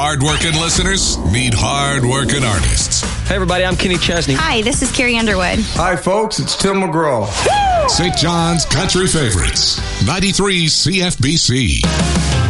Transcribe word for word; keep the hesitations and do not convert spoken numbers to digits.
hard-working listeners meet hard-working artists. Hey, everybody, I'm Kenny Chesney. Hi, this is Carrie Underwood. Hi, folks, it's Tim McGraw. Saint John's Country Favorites, ninety-three C F B C.